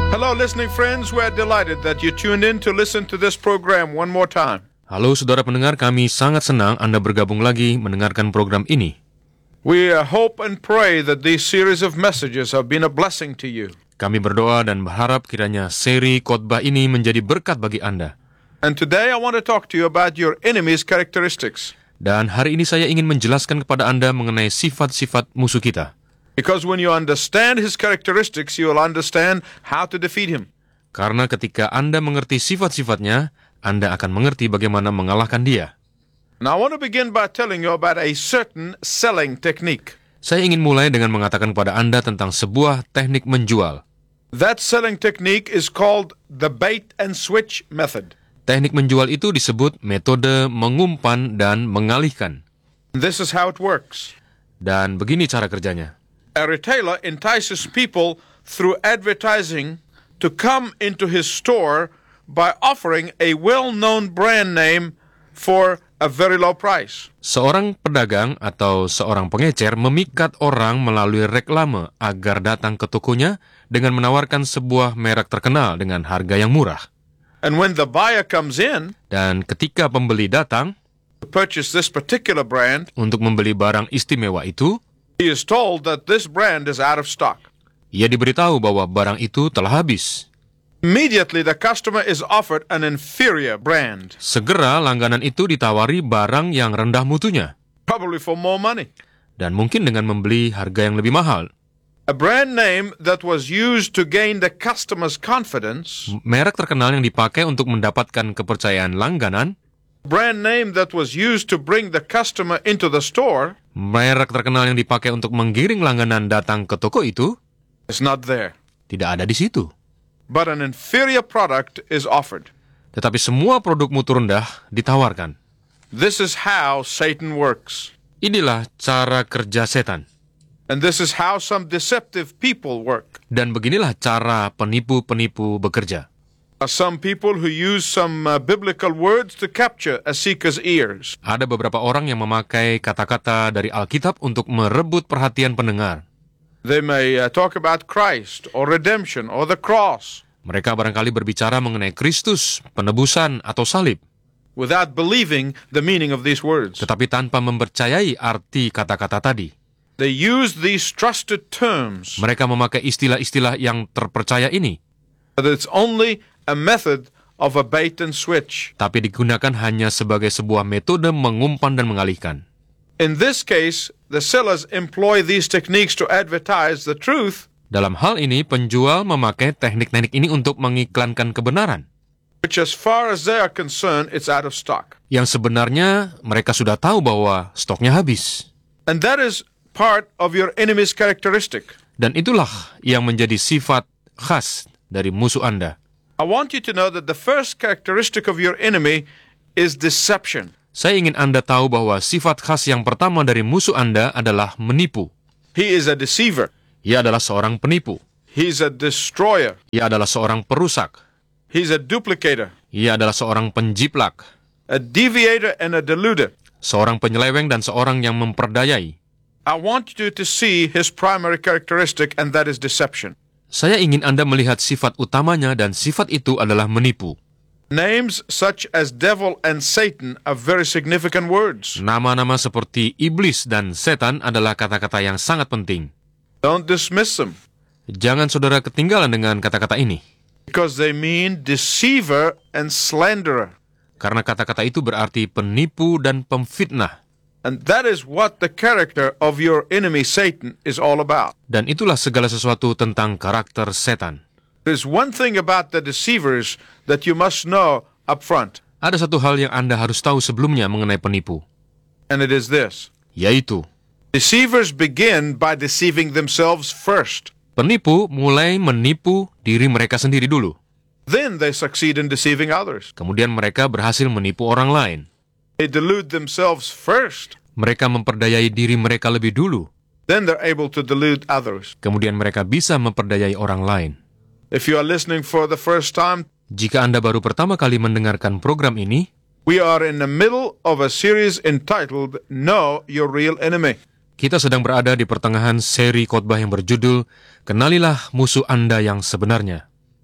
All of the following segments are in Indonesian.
Hello, listening friends. We're delighted that you tuned in to listen to this program one more time. Halo saudara pendengar, kami sangat senang Anda bergabung lagi mendengarkan program ini. We hope and pray that these series of messages have been a blessing to you. Kami berdoa dan berharap kiranya seri khotbah ini menjadi berkat bagi Anda. And today I want to talk to you about your enemy's characteristics. Dan hari ini saya ingin menjelaskan kepada Anda mengenai sifat-sifat musuh kita. Because when you understand his characteristics, you will understand how to defeat him. Karena ketika Anda mengerti sifat-sifatnya, Anda akan mengerti bagaimana mengalahkan dia. Now I want to begin by telling you about a certain selling technique. Saya ingin mulai dengan mengatakan kepada Anda tentang sebuah teknik menjual. That selling technique is called the bait and switch method. Teknik menjual itu disebut metode mengumpan dan mengalihkan. This is how it works. Dan begini cara kerjanya. A retailer entices people through advertising to come into his store by offering a well-known brand name for a very low price. Seorang pedagang atau seorang pengecer memikat orang melalui reklame agar datang ke tokonya dengan menawarkan sebuah merek terkenal dengan harga yang murah. And when the buyer comes in Dan ketika pembeli datang to purchase this particular brand, untuk membeli barang istimewa itu, he is told that this brand is out of stock. ia diberitahu bahwa barang itu telah habis. Immediately, the customer is offered an inferior brand, Segera langganan itu ditawari barang yang rendah mutunya, probably for more money. dan mungkin dengan membeli harga yang lebih mahal. A brand name that was used to gain the customer's confidence, Merek terkenal yang dipakai untuk mendapatkan kepercayaan langganan, brand name that was used to bring the customer into the store, merek terkenal yang dipakai untuk menggiring langganan datang ke toko itu, is not there. tidak ada di situ. But an inferior product is offered. Tetapi semua produk mutu rendah ditawarkan. This is how Satan works. Inilah cara kerja setan. And this is how some deceptive people work. Dan beginilah cara penipu-penipu bekerja. Some people who use some biblical words to capture a seeker's ears. Ada beberapa orang yang memakai kata-kata dari Alkitab untuk merebut perhatian pendengar. They may talk about Christ or redemption or the cross Mereka barangkali berbicara mengenai Kristus, penebusan, atau salib, without believing the meaning of these words. tetapi tanpa mempercayai arti kata-kata tadi. They use these trusted terms, Mereka memakai istilah-istilah yang terpercaya ini, but it's only a method of a bait and switch. tapi digunakan hanya sebagai sebuah metode mengumpan dan mengalihkan. In this case, the sellers employ these techniques to advertise the truth, Dalam hal ini, penjual memakai teknik-teknik ini untuk mengiklankan kebenaran, which as far as they are concerned, it's out of stock. yang sebenarnya mereka sudah tahu bahwa stoknya habis. And that is part of your enemy's characteristic. Dan itulah yang menjadi sifat khas dari musuh Anda. I want you to know that the first characteristic of your enemy is deception. Saya ingin Anda tahu bahwa sifat khas yang pertama dari musuh Anda adalah menipu. He is a deceiver. Ia adalah seorang penipu. He's a destroyer. Ia adalah seorang perusak. He's a duplicator, Ia adalah seorang penjiplak, a deviator, and a deluder. seorang penyeleweng dan seorang yang memperdayai. I want you to see his primary characteristic, and that is deception. Saya ingin Anda melihat sifat utamanya dan sifat itu adalah menipu. Names such as devil and Satan are very significant words. Nama-nama seperti iblis dan setan adalah kata-kata yang sangat penting. Don't dismiss them, Jangan saudara ketinggalan dengan kata-kata ini, because they mean deceiver and slanderer. karena kata-kata itu berarti penipu dan pemfitnah. And that is what the character of your enemy Satan is all about. Dan itulah segala sesuatu tentang karakter setan. There's one thing about the deceivers that you must know up front, Ada satu hal yang Anda harus tahu sebelumnya mengenai penipu, and it is this. yaitu Deceivers begin by deceiving themselves first. penipu mulai menipu diri mereka sendiri dulu. Then they succeed in deceiving others. Kemudian mereka berhasil menipu orang lain. They delude themselves first. Mereka memperdayai diri mereka lebih dulu. Then they're able to delude others. Kemudian mereka bisa memperdayai orang lain. If you are listening for the first time, Jika Anda baru pertama kali mendengarkan program ini, we are in the middle of a series entitled Know Your Real Enemy. kita sedang berada di pertengahan seri khotbah yang berjudul Kenalilah Musuh Anda yang Sebenarnya.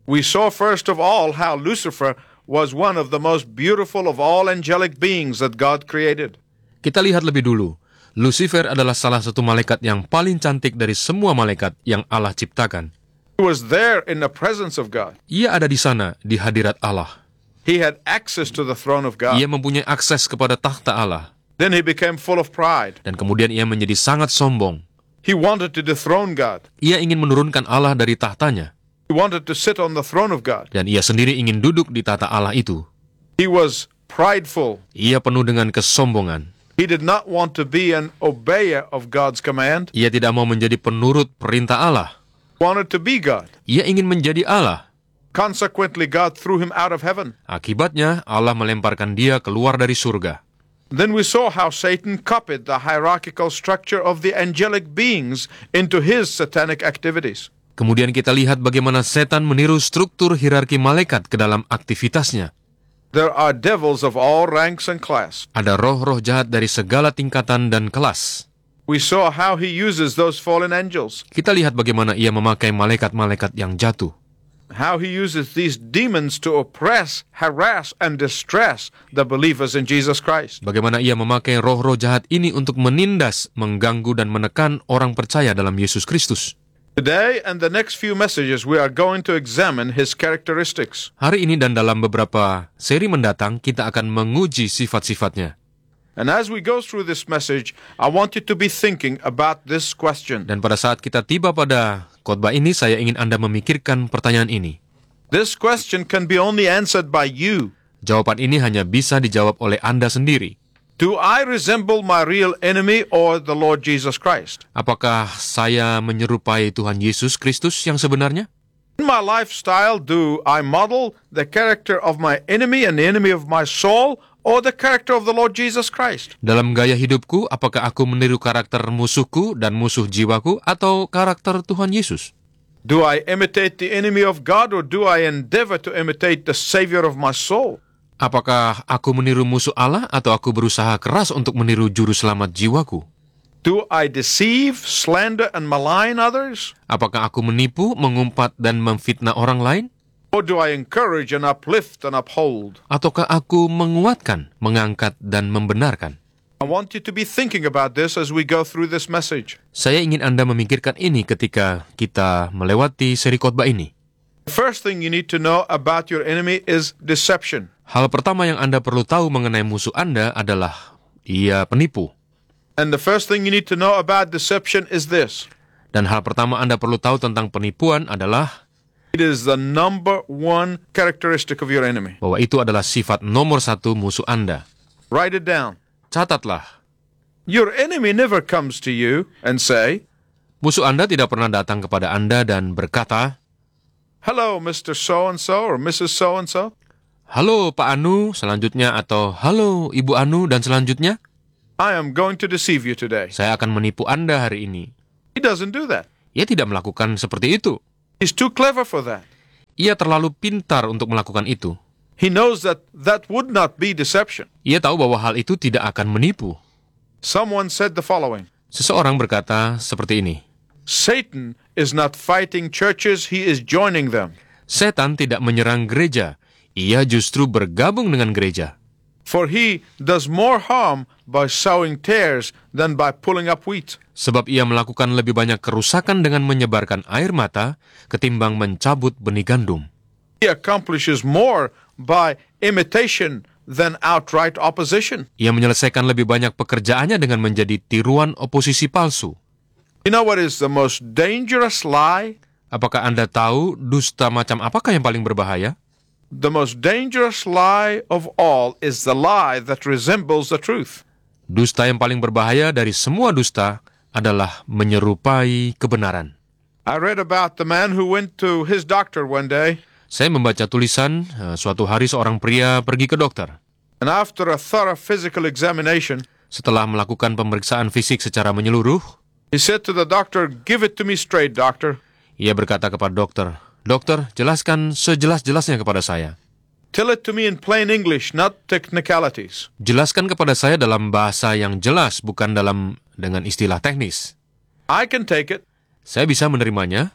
We saw first of all how Lucifer was one of the most beautiful of all angelic beings that God created. Kita lihat lebih dulu. Lucifer adalah salah satu malaikat yang paling cantik dari semua malaikat yang Allah ciptakan. He was there in the presence of God. Ia ada di sana, di hadirat Allah. He had access to the throne of God. Ia mempunyai akses kepada takhta Allah. Then he became full of pride. Dan kemudian ia menjadi sangat sombong. He wanted to dethrone God. Ia ingin menurunkan Allah dari tahtanya. He wanted to sit on the throne of God. Dan ia sendiri ingin duduk di tahta Allah itu. He was prideful. Ia penuh dengan kesombongan. He did not want to be an obeyer of God's command. Ia tidak mau menjadi penurut perintah Allah. He wanted to be God. Ia ingin menjadi Allah. Consequently, God threw him out of heaven. Akibatnya, Allah melemparkan dia keluar dari surga. Then we saw how Satan copied the hierarchical structure of the angelic beings into his satanic activities. Kemudian kita lihat bagaimana setan meniru struktur hierarki malaikat ke dalam aktivitasnya. There are devils of all ranks and class. Ada roh-roh jahat dari segala tingkatan dan kelas. We saw how he uses those fallen angels, Kita lihat bagaimana ia memakai malaikat-malaikat yang jatuh. how he uses these demons to oppress, harass, and distress the believers in Jesus Christ. Bagaimana ia memakai roh-roh jahat ini untuk menindas, mengganggu, dan menekan orang percaya dalam Yesus Kristus. Today and the next few messages, we are going to examine his characteristics. Hari ini dan dalam beberapa seri mendatang, kita akan menguji sifat-sifatnya. And as we go through this message, I want you to be thinking about this question. Dan pada saat kita tiba pada khotbah ini, saya ingin Anda memikirkan pertanyaan ini. This question can be only answered by you. Jawaban ini hanya bisa dijawab oleh Anda sendiri. Do I resemble my real enemy or the Lord Jesus Christ? Apakah saya menyerupai Tuhan Yesus Kristus yang sebenarnya? In my lifestyle, do I model the character of my enemy and the enemy of my soul, or the character of the Lord Jesus Christ? Dalam gaya hidupku, apakah aku meniru karakter musuhku dan musuh jiwaku atau karakter Tuhan Yesus? Do I imitate the enemy of God, or do I endeavor to imitate the Savior of my soul? Apakah aku meniru musuh Allah atau aku berusaha keras untuk meniru juru selamat jiwaku? Do I deceive, slander, and malign others? Apakah aku menipu, mengumpat, dan memfitnah orang lain? Or do I encourage and uplift and uphold? Ataukah aku menguatkan, mengangkat, dan membenarkan? I want you to be thinking about this as we go through this message. Saya ingin Anda memikirkan ini ketika kita melewati seri khotbah ini. The first thing you need to know about your enemy is deception. Hal pertama yang Anda perlu tahu mengenai musuh Anda adalah ia penipu. And the first thing you need to know about deception is this. Dan hal pertama Anda perlu tahu tentang penipuan adalah It is the number one characteristic of your enemy. bahwa itu adalah sifat nomor satu musuh Anda. Write it down. Catatlah, Your enemy never comes to you and say, musuh Anda tidak pernah datang kepada Anda dan berkata, "Hello, Mr. So-and-so or Mrs. So-and-so. halo Pak Anu, selanjutnya, atau halo Ibu Anu, dan selanjutnya, I am going to deceive you today." saya akan menipu Anda hari ini. He doesn't do that. Ia tidak melakukan seperti itu. He's too clever for that. Ia terlalu pintar untuk melakukan itu. He knows that that would not be deception. Ia tahu bahwa hal itu tidak akan menipu. Someone said the following, Seseorang berkata seperti ini, Satan is not fighting churches, he is joining them. setan tidak menyerang gereja, ia justru bergabung dengan gereja. For he does more harm by sowing tares than by pulling up wheat. Sebab ia melakukan lebih banyak kerusakan dengan menyebarkan air mata ketimbang mencabut benih gandum. He accomplishes more by imitation than outright opposition. Ia menyelesaikan lebih banyak pekerjaannya dengan menjadi tiruan oposisi palsu. You know what is the most dangerous lie? Apakah Anda tahu dusta macam apakah yang paling berbahaya? The most dangerous lie of all is the lie that resembles the truth. Dusta yang paling berbahaya dari semua dusta adalah menyerupai kebenaran. I read about the man who went to his doctor one day, Saya membaca tulisan, suatu hari seorang pria pergi ke dokter. and after a thorough physical examination, Setelah melakukan pemeriksaan fisik secara menyeluruh, he said to the doctor, "Give it to me straight, doctor. ia berkata kepada dokter, "Dokter, jelaskan sejelas-jelasnya kepada saya. Tell it to me in plain English, not technicalities." Jelaskan kepada saya dalam bahasa yang jelas, bukan dengan istilah teknis. I can take it. Saya bisa menerimanya,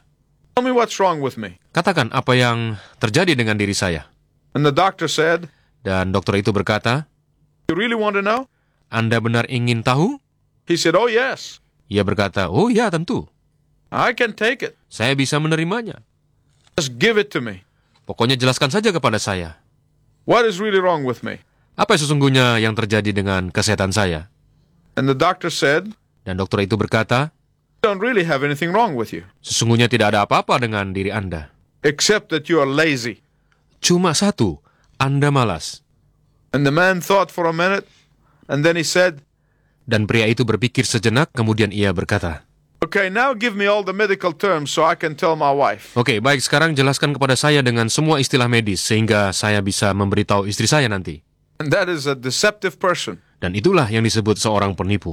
Tell me what's wrong with me. Katakan apa yang terjadi dengan diri saya. And the doctor said, Dan dokter itu berkata, you really want to know? Anda benar ingin tahu? He said, oh yes, Ia berkata, oh ya tentu. I can take it. Saya bisa menerimanya. Just give it to me. Pokoknya jelaskan saja kepada saya. What is really wrong with me? Apa sesungguhnya yang terjadi dengan kesehatan saya? And the doctor said, Dan dokter itu berkata, you don't really have anything wrong with you, sesungguhnya tidak ada apa-apa dengan diri Anda. except that you are lazy. Cuma satu, Anda malas. And the man thought for a minute, and then he said, Dan pria itu berpikir sejenak, kemudian ia berkata, okay, now give me all the medical terms so I can tell my wife. Oke, baik, sekarang jelaskan kepada saya dengan semua istilah medis, sehingga saya bisa memberitahu istri saya nanti. And that is a deceptive person. Dan itulah yang disebut seorang penipu.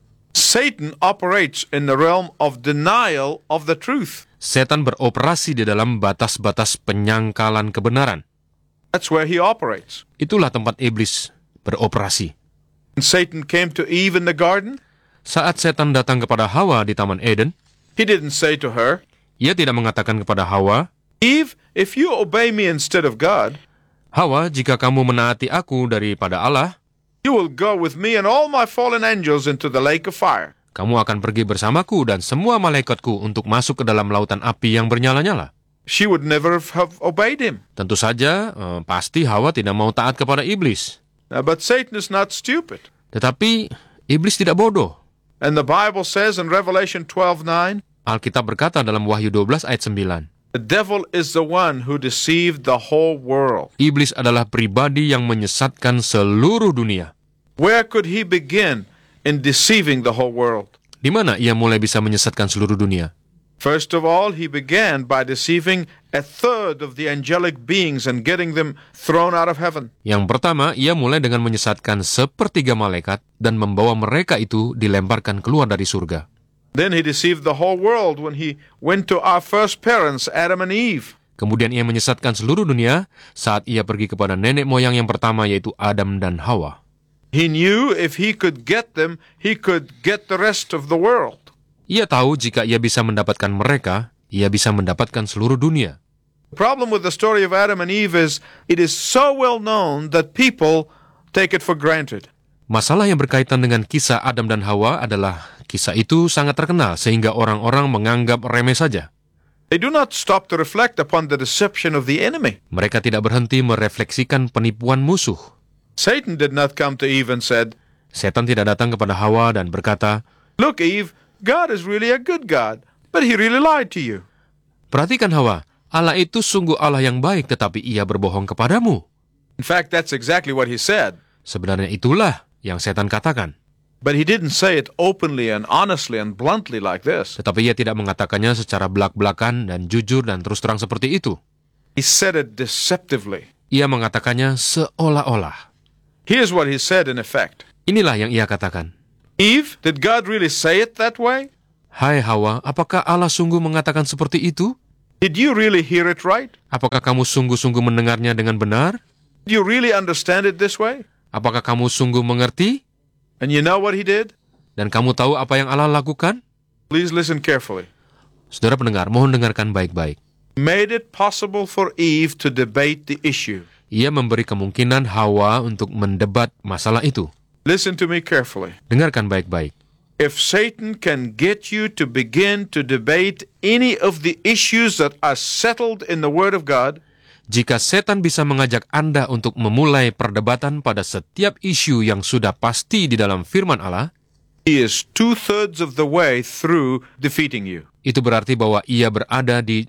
Satan operates in the realm of denial of the truth. Setan beroperasi di dalam batas-batas penyangkalan kebenaran. That's where he operates. Itulah tempat iblis beroperasi. When Satan came to Eve in the garden, Saat setan datang kepada Hawa di Taman Eden, he didn't say to her, ia tidak mengatakan kepada Hawa, Eve, if you obey me instead of God, Hawa, jika kamu menaati aku daripada Allah, you will go with me and all my fallen angels into the lake of fire. kamu akan pergi bersamaku dan semua malaikatku untuk masuk ke dalam lautan api yang bernyala-nyala. She would never have obeyed him. Tentu saja, pasti Hawa tidak mau taat kepada iblis. But Satan is not stupid. Tetapi, iblis tidak bodoh. And the Bible says in Revelation 12:9, Alkitab berkata dalam Wahyu 12 ayat 9, the devil is the one who deceived the whole world. iblis adalah pribadi yang menyesatkan seluruh dunia. Where could he begin in deceiving the whole world? Di mana ia mulai bisa menyesatkan seluruh dunia? First of all, he began by deceiving a third of the angelic beings and getting them thrown out of heaven. Yang pertama, ia mulai dengan menyesatkan sepertiga malaikat dan membawa mereka itu dilemparkan keluar dari surga. Then he deceived the whole world when he went to our first parents, Adam and Eve. Kemudian ia menyesatkan seluruh dunia saat ia pergi kepada nenek moyang yang pertama, yaitu Adam dan Hawa. He knew if he could get them, he could get the rest of the world. Ia tahu jika ia bisa mendapatkan mereka, ia bisa mendapatkan seluruh dunia. The problem with the story of Adam and Eve is it is so well known that people take it for granted. Masalah yang berkaitan dengan kisah Adam dan Hawa adalah kisah itu sangat terkenal sehingga orang-orang menganggap remeh saja. They do not stop to reflect upon the deception of the enemy. Mereka tidak berhenti merefleksikan penipuan musuh. Satan did not come to Eve and said, Setan tidak datang kepada Hawa dan berkata, look, Eve, God is really a good God, but he really lied to you. perhatikan Hawa, Allah itu sungguh Allah yang baik tetapi ia berbohong kepadamu. In fact, that's exactly what he said. Sebenarnya itulah yang setan katakan. But he didn't say it openly and honestly and bluntly like this. Tetapi ia tidak mengatakannya secara belak-belakan dan jujur dan terus terang seperti itu. He said it deceptively. Ia mengatakannya seolah-olah. Here's what he said in effect. Inilah yang ia katakan. Eve, did God really say it that way? Hai Hawa, apakah Allah sungguh mengatakan seperti itu? Did you really hear it right? Apakah kamu sungguh-sungguh mendengarnya dengan benar? Did you really understand it this way? Apakah kamu sungguh mengerti? And you know what he did? Dan kamu tahu apa yang Allah lakukan? Please listen carefully. Saudara pendengar, mohon dengarkan baik-baik. He made it possible for Eve to debate the issue. Ia memberi kemungkinan Hawa untuk mendebat masalah itu. Listen to me carefully. Dengarkan baik-baik. If Satan can get you to begin to debate any of the issues that are settled in the Word of God, Jika setan bisa mengajak Anda untuk memulai perdebatan pada setiap isu yang sudah pasti di dalam firman Allah, he is 2/3 of the way through defeating you. itu berarti bahwa ia berada di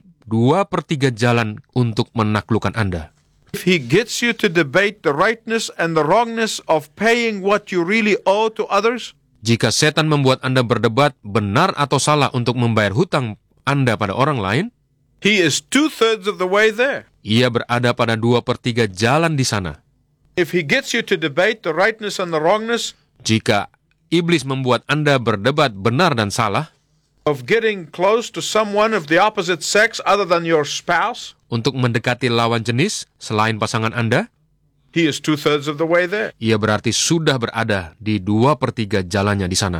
2/3 jalan untuk menaklukkan Anda. If he gets you to debate the rightness and the wrongness of paying what you really owe to others, Jika setan membuat Anda berdebat benar atau salah untuk membayar hutang Anda pada orang lain, he is 2/3 of the way there. ia berada pada 2/3 jalan di sana. If he gets you to debate the rightness and the wrongness Jika iblis membuat Anda berdebat benar dan salah of getting close to someone of the opposite sex other than your spouse, untuk mendekati lawan jenis selain pasangan Anda, he is 2/3 of the way there. ia berarti sudah berada di 2/3 jalannya di sana.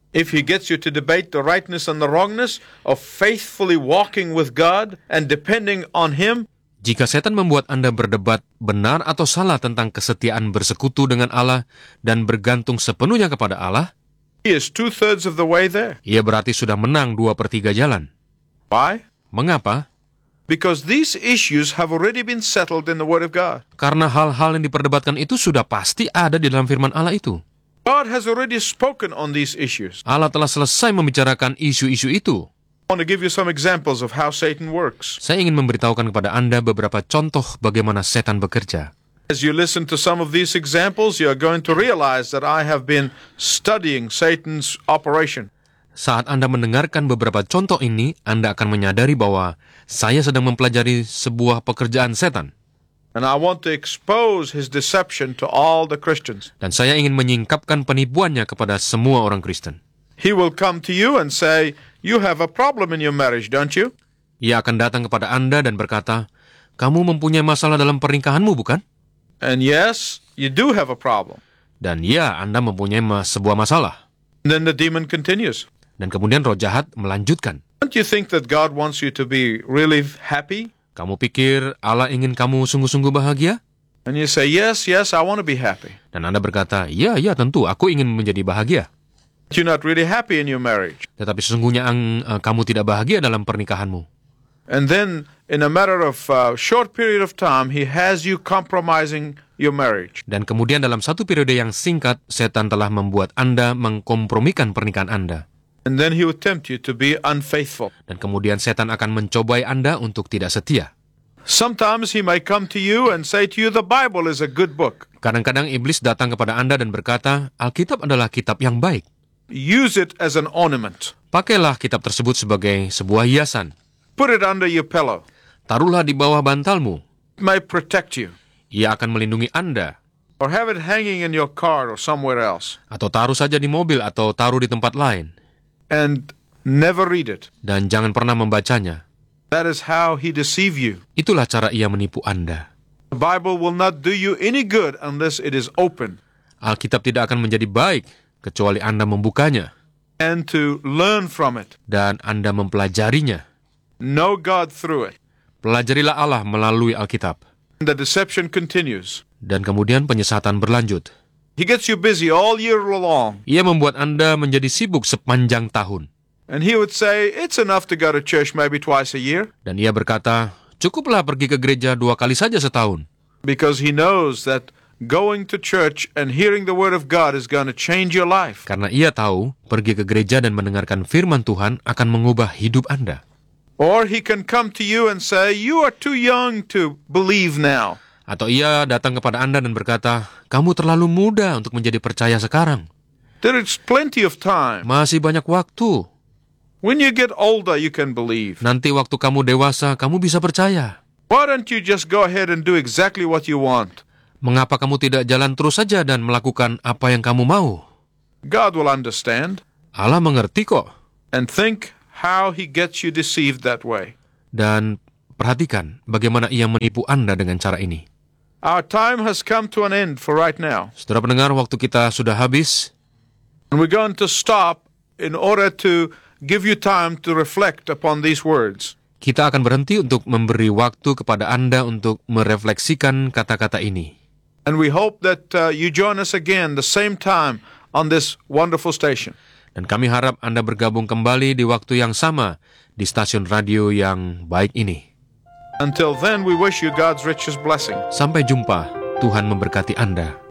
If he gets you to debate the rightness and the wrongness of faithfully walking with God and depending on Him, Jika setan membuat Anda berdebat benar atau salah tentang kesetiaan bersekutu dengan Allah dan bergantung sepenuhnya kepada Allah, he is 2/3 of the way there. ia berarti sudah menang 2/3 jalan. Why? Mengapa? Because these issues have already been settled in the Word of God. Karena hal-hal yang diperdebatkan itu sudah pasti ada di dalam firman Allah itu. God has already spoken on these issues. Allah telah selesai membicarakan isu-isu itu. I want to give you some examples of how Satan works. Saya ingin memberitahukan kepada Anda beberapa contoh bagaimana setan bekerja. As you listen to some of these examples, you are going to realize that I have been studying Satan's operation. Saat Anda mendengarkan beberapa contoh ini, Anda akan menyadari bahwa saya sedang mempelajari sebuah pekerjaan setan. And I want to expose his deception to all the Christians. Dan saya ingin menyingkapkan penipuannya kepada semua orang Kristen. He will come to you and say, you have a problem in your marriage, don't you? Ia akan datang kepada Anda dan berkata, kamu mempunyai masalah dalam pernikahanmu, bukan? And yes, you do have a problem. Dan ya, Anda mempunyai sebuah masalah. And then the demon continues. Dan kemudian roh jahat melanjutkan. Don't you think that God wants you to be really happy? Kamu pikir Allah ingin kamu sungguh-sungguh bahagia? And you say, yes, I want to be happy. Dan Anda berkata, ya tentu, aku ingin menjadi bahagia. But you're not really happy in your marriage. Tetapi sesungguhnya kamu tidak bahagia dalam pernikahanmu. And then, in a matter of short period of time, he has you compromising your marriage. Dan kemudian dalam satu periode yang singkat, setan telah membuat Anda mengkompromikan pernikahan Anda. And then he will tempt you to be unfaithful. Dan kemudian setan akan mencobai Anda untuk tidak setia. Sometimes he may come to you and say to you, the Bible is a good book. Kadang-kadang iblis datang kepada Anda dan berkata, Alkitab adalah kitab yang baik. Use it as an ornament. Pakailah kitab tersebut sebagai sebuah hiasan. Put it under your pillow. Taruhlah di bawah bantalmu. It may protect you. Ia akan melindungi Anda. Or have it hanging in your car or somewhere else. Atau taruh saja di mobil atau taruh di tempat lain. And never read it. Dan jangan pernah membacanya. That is how he deceive you. Itulah cara ia menipu Anda. The Bible will not do you any good unless it is open. Alkitab tidak akan menjadi baik kecuali Anda membukanya. And to learn from it. Dan Anda mempelajarinya. Know God through it. Pelajarilah Allah melalui Alkitab. And the deception continues. Dan kemudian penyesatan berlanjut. He gets you busy all year long. Ia membuat Anda menjadi sibuk sepanjang tahun. And he would say, it's enough to go to church maybe twice a year. Dan ia berkata, cukuplah pergi ke gereja 2 kali saja setahun. Because he knows that going to church and hearing the word of God is going to change your life. Karena ia tahu, pergi ke gereja dan mendengarkan firman Tuhan akan mengubah hidup Anda. Or he can come to you and say, you are too young to believe now. Atau ia datang kepada Anda dan berkata, kamu terlalu muda untuk menjadi percaya sekarang. There is plenty of time. Masih banyak waktu. When you get older, you can believe. Nanti waktu kamu dewasa, kamu bisa percaya. Why don't you just go ahead and do exactly what you want? Mengapa kamu tidak jalan terus saja dan melakukan apa yang kamu mau? God will understand. Allah mengerti kok. And think how he gets you deceived that way. Dan perhatikan bagaimana ia menipu Anda dengan cara ini. Our time has come to an end for right now. Saudara pendengar, waktu kita sudah habis. And we're going to stop in order to give you time to reflect upon these words. Kita akan berhenti untuk memberi waktu kepada Anda untuk merefleksikan kata-kata ini. And we hope that you join us again the same time on this wonderful station. Dan kami harap Anda bergabung kembali di waktu yang sama di stasiun radio yang baik ini. Until then, we wish you God's richest blessing. Sampai jumpa, Tuhan memberkati Anda.